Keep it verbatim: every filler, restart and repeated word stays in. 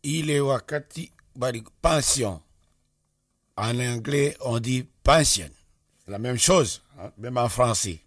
ile wakati bali pension. En anglais, on dit pension. C'est la même chose, hein, même en français.